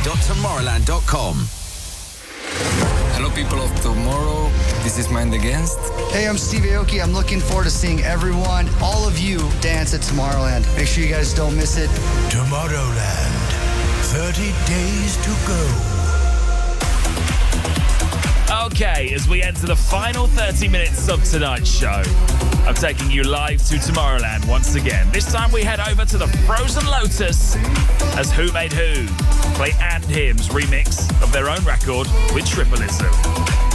www.tomorrowland.com. Hello, people of tomorrow. This is Mind Against. Hey, I'm Steve Aoki. I'm looking forward to seeing everyone, all of you, dance at Tomorrowland. Make sure you guys don't miss it. Tomorrowland. 30 days to go. Okay, as we enter the final 30 minutes of tonight's show, I'm taking you live to Tomorrowland once again. This time we head over to the Frozen Lotus as Who Made Who play And Him's remix of their own record with Tripleism.